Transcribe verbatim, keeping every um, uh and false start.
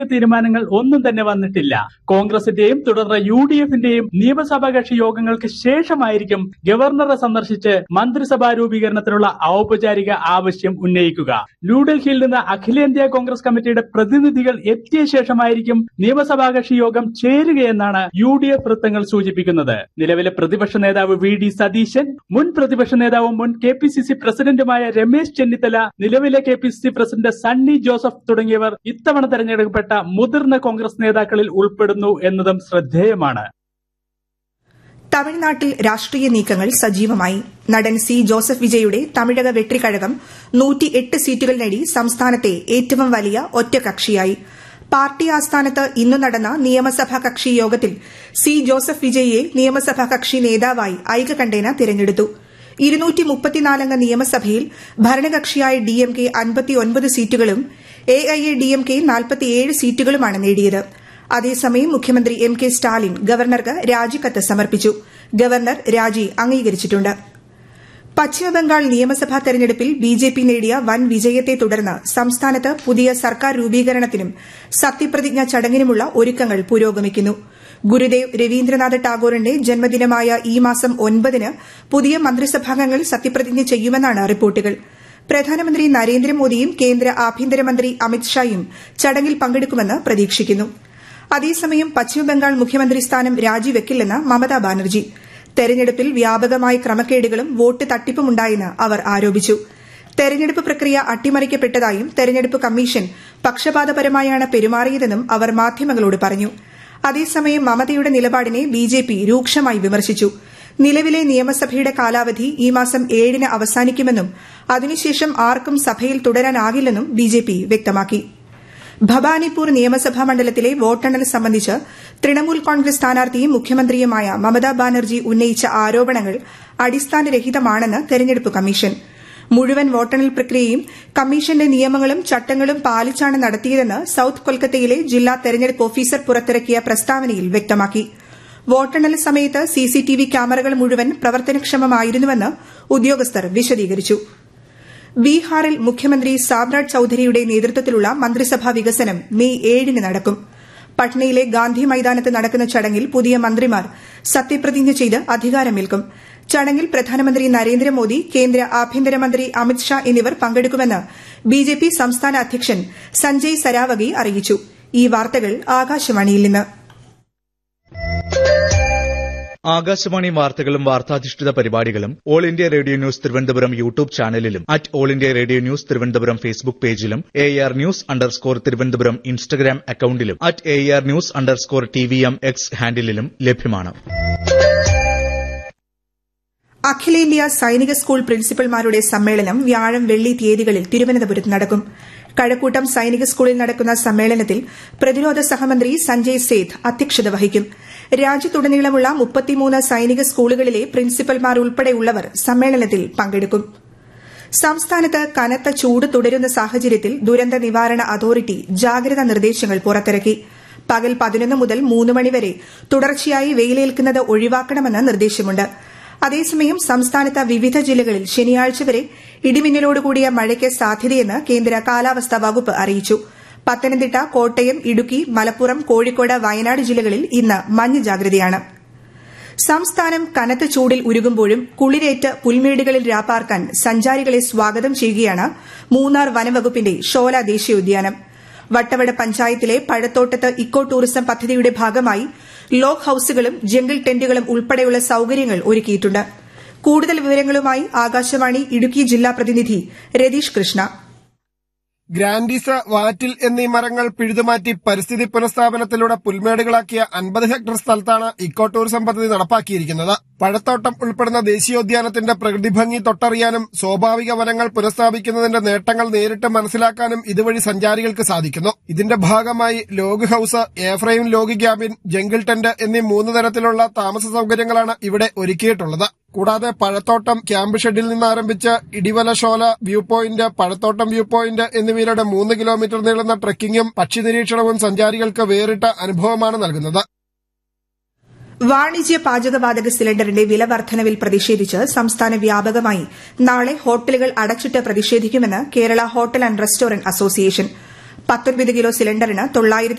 തീരുമാനങ്ങൾ ഒന്നും തന്നെ വന്നിട്ടില്ല. കോൺഗ്രസിന്റെയും തുടർന്ന് യു ഡി എഫിന്റെയും നിയമസഭാ കക്ഷി യോഗങ്ങൾക്ക് ശേഷമായിരിക്കും ഗവർണറെ സന്ദർശിച്ച് മന്ത്രിസഭാ രൂപീകരണത്തിനുള്ള ഔപചാരിക ആവശ്യം ഉന്നയിക്കുക. ന്യൂഡൽഹിയിൽ നിന്ന് അഖിലേന്ത്യാ കോൺഗ്രസ് കമ്മിറ്റിയുടെ പ്രതിനിധികൾ എത്തിയ ശേഷമായിരിക്കും നിയമസഭാ കക്ഷി യോഗം ചേരുകയെന്നാണ് യു ഡി എഫ് വൃത്തങ്ങൾ സൂചിപ്പിക്കുന്നത്. നിലവിലെ പ്രതിപക്ഷ നേതാവ് വി ഡി സതീശൻ, മുൻ പ്രതിപക്ഷ നേതാവും മുൻ കെ പി സി സി പ്രസിഡന്റുമായ രമേശ് ചെന്നിത്തല, നിലവിലെ K P C C president Sunny Joseph തുടങ്ങിയവർ ഇത്തവണ തെരഞ്ഞെടുക്കപ്പെട്ട മുതിർന്ന കോൺഗ്രസ് നേതാക്കളിൽ ഉൾപ്പെടുന്നു എന്നതും ശ്രദ്ധേയമാണ്. തമിഴ്നാട്ടിൽ രാഷ്ട്രീയ നീക്കങ്ങൾ സജീവമായി. നടൻ സി ജോസഫ് വിജയുടെ തമിഴക വെട്രിക്കഴകം നൂറ്റിയെട്ട് സീറ്റുകൾ നേടി സംസ്ഥാനത്തെ ഏറ്റവും വലിയ ഒറ്റകക്ഷിയായി. പാർട്ടി ആസ്ഥാനത്ത് ഇന്നു നടന്ന നിയമസഭാ കക്ഷി യോഗത്തിൽ സി ജോസഫ് വിജയിയെ നിയമസഭാ കക്ഷി നേതാവായി ഐകകണ്ഠേന തിരഞ്ഞെടുത്തു. ഇരുന്നൂറ്റി മുപ്പത്തിനാലംഗ നിയമസഭയിൽ ഭരണകക്ഷിയായ ഡി എം കെ അൻപത്തിയൊൻപത് സീറ്റുകളും A I A D M K നാൽപ്പത്തിയേഴ് സീറ്റുകളുമാണ് നേടിയത്. അതേസമയം മുഖ്യമന്ത്രി എം കെ സ്റ്റാലിൻ ഗവർണർക്ക് രാജിക്കത്ത് സമർപ്പിച്ചു. ഗവർണർ രാജി അംഗീകരിച്ചിട്ടുണ്ട്. പശ്ചിമബംഗാൾ നിയമസഭാ തെരഞ്ഞെടുപ്പിൽ ബി ജെ പി നേടിയ വൻ വിജയത്തെ തുടർന്ന് സംസ്ഥാനത്ത് പുതിയ സർക്കാർ രൂപീകരണത്തിനും സത്യപ്രതിജ്ഞാ ചടങ്ങിനുമുള്ള ഒരുക്കങ്ങൾ പുരോഗമിക്കുന്നു. ഗുരുദേവ് രവീന്ദ്രനാഥ ടാഗോറിന്റെ ജന്മദിനമായ ഈ മാസം ഒൻപതിന് പുതിയ മന്ത്രിസഭാംഗങ്ങൾ സത്യപ്രതിജ്ഞ ചെയ്യുമെന്നാണ് റിപ്പോർട്ടുകൾ. പ്രധാനമന്ത്രി നരേന്ദ്രമോദിയും കേന്ദ്ര ആഭ്യന്തരമന്ത്രി അമിത്ഷായും ചടങ്ങിൽ പങ്കെടുക്കുമെന്ന് പ്രതീക്ഷിക്കുന്നു. അതേസമയം പശ്ചിമബംഗാൾ മുഖ്യമന്ത്രി സ്ഥാനം രാജിവെക്കില്ലെന്ന് മമതാ ബാനർജി. തെരഞ്ഞെടുപ്പിൽ വ്യാപകമായ ക്രമക്കേടുകളും വോട്ട് തട്ടിപ്പുമുണ്ടായെന്ന് അവർ ആരോപിച്ചു. തെരഞ്ഞെടുപ്പ് പ്രക്രിയ അട്ടിമറിക്കപ്പെട്ടതായും തെരഞ്ഞെടുപ്പ് കമ്മീഷൻ പക്ഷപാതപരമായാണ് പെരുമാറിയതെന്നും അവർ മാധ്യമങ്ങളോട് പറഞ്ഞു. അതേസമയം മമതയുടെ നിലപാടിനെ ബി ജെ പി രൂക്ഷമായി വിമർശിച്ചു. നിലവിലെ നിയമസഭയുടെ കാലാവധി ഈ മാസം ഏഴിന് അവസാനിക്കുമെന്നും അതിനുശേഷം ആർക്കും സഭയിൽ തുടരാനാകില്ലെന്നും ബി ജെ പി വ്യക്തമാക്കി. ഭവാനിപൂർ നിയമസഭാ മണ്ഡലത്തിലെ വോട്ടെണ്ണൽ സംബന്ധിച്ച് തൃണമൂൽ കോൺഗ്രസ് സ്ഥാനാർത്ഥിയും മുഖ്യമന്ത്രിയുമായ മമതാ ബാനർജി ഉന്നയിച്ച ആരോപണങ്ങൾ അടിസ്ഥാനരഹിതമാണെന്ന് തെരഞ്ഞെടുപ്പ് കമ്മീഷൻ. മുഴുവൻ വോട്ടെണ്ണൽ പ്രക്രിയയും കമ്മീഷന്റെ നിയമങ്ങളും ചട്ടങ്ങളും പാലിച്ചാണ് നടത്തിയതെന്ന് സൌത്ത് കൊൽക്കത്തയിലെ ജില്ലാ തെരഞ്ഞെടുപ്പ് ഓഫീസർ പുറത്തിറക്കിയ പ്രസ്താവനയിൽ വ്യക്തമാക്കി. വോട്ടെണ്ണൽ സമയത്ത് സിസിടിവി ക്യാമറകൾ മുഴുവൻ പ്രവർത്തനക്ഷമമായിരുന്നുവെന്ന് ഉദ്യോഗസ്ഥർ വിശദീകരിച്ചു. ബീഹാറിൽ മുഖ്യമന്ത്രി സാമ്രാജ് ചൌധരിയുടെ നേതൃത്വത്തിലുള്ള മന്ത്രിസഭാ വികസനം മെയ് ഏഴിന് നടക്കും. പട്നയിലെ ഗാന്ധി മൈതാനത്ത് നടക്കുന്ന ചടങ്ങിൽ പുതിയ മന്ത്രിമാർ സത്യപ്രതിജ്ഞ ചെയ്ത് അധികാരമേൽക്കും. ചടങ്ങിൽ പ്രധാനമന്ത്രി നരേന്ദ്രമോദി, കേന്ദ്ര ആഭ്യന്തരമന്ത്രി അമിത്ഷാ എന്നിവർ പങ്കെടുക്കുമെന്ന് ബിജെപി സംസ്ഥാന അധ്യക്ഷൻ സഞ്ജയ് സരാവഗി അറിയിച്ചു. ഈ വാർത്തകൾ ആകാശവാണിയിൽ നിന്ന്. ആകാശവാണി വാർത്തകളും വാർത്താധിഷ്ഠിത പരിപാടികളും all India radio news Thiruvananthapuram YouTube ചാനലിലും at all India radio news Thiruvananthapuram Facebook പേജിലും A R news underscore Thiruvananthapuram Instagram അക്കൌണ്ടിലും at A R news underscore T V M X ഹാൻഡിലും ലഭ്യമാണ്. അഖിലേന്ത്യാ സൈനിക സ്കൂൾ പ്രിൻസിപ്പൽമാരുടെ സമ്മേളനം വ്യാഴം വെള്ളി തീയതികളിൽ തിരുവനന്തപുരത്ത് നടക്കും. കഴക്കൂട്ടം സൈനിക സ്കൂളിൽ നടക്കുന്ന സമ്മേളനത്തിൽ പ്രതിരോധ സഹമന്ത്രി സഞ്ജയ് സേത്ത് അധ്യക്ഷത വഹിക്കും. രാജ്യത്തുടനീളമുള്ള മുപ്പത്തിമൂന്ന് സൈനിക സ്കൂളുകളിലെ പ്രിൻസിപ്പൽമാർ ഉൾപ്പെടെയുള്ളവർ സമ്മേളനത്തിൽ പങ്കെടുക്കും. സംസ്ഥാനത്ത് കനത്ത ചൂട് തുടരുന്ന സാഹചര്യത്തിൽ ദുരന്ത നിവാരണ അതോറിറ്റി ജാഗ്രതാ നിർദ്ദേശങ്ങൾ പുറത്തിറക്കി. പകൽ പതിനൊന്ന് മുതൽ മൂന്ന് മണിവരെ തുടർച്ചയായി വെയിലേൽക്കുന്നത് ഒഴിവാക്കണമെന്ന് നിർദ്ദേശമുണ്ട്. അതേസമയം സംസ്ഥാനത്ത് വിവിധ ജില്ലകളിൽ ശനിയാഴ്ച വരെ ഇടിമിന്നലോടുകൂടിയ മഴയ്ക്ക് സാധ്യതയെന്ന് കേന്ദ്ര കാലാവസ്ഥാ വകുപ്പ് അറിയിച്ചു. പത്തനംതിട്ട, കോട്ടയം, ഇടുക്കി, മലപ്പുറം, കോഴിക്കോട്, വയനാട് ജില്ലകളിൽ ഇന്ന് മഞ്ഞ ജാഗ്രതയാണ്. സംസ്ഥാനം കനത്ത ചൂടിൽ ഉരുകുമ്പോഴും കുളിരേറ്റ് പുൽമേടുകളിൽ രാപ്പാർക്കാൻ സഞ്ചാരികളെ സ്വാഗതം ചെയ്യുകയാണ് മൂന്നാർ വനംവകുപ്പിന്റെ ഷോല ദേശീയോദ്യാനം. വട്ടവട പഞ്ചായത്തിലെ പഴത്തോട്ടത്ത് ഇക്കോ ടൂറിസം പദ്ധതിയുടെ ഭാഗമായി ലോഗ് ഹൌസുകളും ജംഗിൾ ടെന്റുകളും ഉൾപ്പെടെയുള്ള സൌകര്യങ്ങൾ ഒരുക്കിയിട്ടുണ്ട്. കൂടുതൽ വിവരങ്ങളുമായി ആകാശവാണി ഇടുക്കി ജില്ലാ പ്രതിനിധി രതീഷ് കൃഷ്ണ. ഗ്രാൻഡീസ്, വാറ്റിൽ എന്നീ മരങ്ങൾ പിഴുതുമാറ്റി പരിസ്ഥിതി പുനഃസ്ഥാപനത്തിലൂടെ പുൽമേടുകളാക്കിയ അൻപത് ഹെക്ടർ സ്ഥലത്താണ് ഇക്കോ ടൂറിസം പദ്ധതി നടപ്പാക്കിയിരിക്കുന്നത്. പഴത്തോട്ടം ഉൾപ്പെടുന്ന ദേശീയോദ്യാനത്തിന്റെ പ്രകൃതി ഭംഗി തൊട്ടറിയാനും സ്വാഭാവിക വനങ്ങൾ പുനഃസ്ഥാപിക്കുന്നതിന്റെ നേട്ടങ്ങൾ നേരിട്ട് മനസ്സിലാക്കാനും ഇതുവഴി സഞ്ചാരികൾക്ക് സാധിക്കുന്നു. ഇതിന്റെ ഭാഗമായി log house, A-frame log cabin, jungle tent എന്നീ മൂന്ന് തരത്തിലുള്ള താമസ സൌകര്യങ്ങളാണ് ഇവിടെ ഒരുക്കിയിട്ടുള്ളത്. കൂടാതെ പഴത്തോട്ടം ക്യാമ്പ് ഷെഡിൽ നിന്ന് ആരംഭിച്ച് ഇടിവലശോല വ്യൂ പോയിന്റ്, പഴത്തോട്ടം വ്യൂ പോയിന്റ് എന്നിവയിലൂടെ മൂന്ന് കിലോമീറ്റർ നീളുന്ന ട്രെക്കിംഗും പക്ഷി നിരീക്ഷണവും സഞ്ചാരികൾക്ക് വേറിട്ട അനുഭവമാണ് നൽകുന്നത്. വാണിജ്യ പാചകവാതക സിലിണ്ടറിന്റെ വില വർധനവിൽ പ്രതിഷേധിച്ച് സംസ്ഥാന വ്യാപകമായി നാളെ ഹോട്ടലുകൾ അടച്ചിട്ട് പ്രതിഷേധിക്കുമെന്ന് Kerala hotel and restaurant association. പത്തൊൻപത് കിലോ സിലിണ്ടറിന് തൊള്ളായിരത്തി